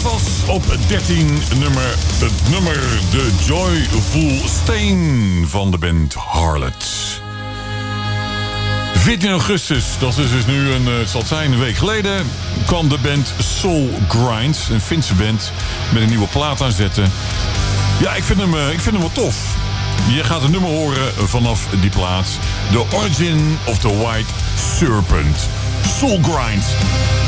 was op 13 het nummer The Joyful Stain van de band Harlot. 14 augustus, dat is dus nu het zal het zijn, een week geleden, kwam de band Soul Grind, een Finse band, met een nieuwe plaat aanzetten. Ja, ik vind hem wel tof. Je gaat een nummer horen vanaf die plaats. The Origin of the White Serpent. Soul Grind.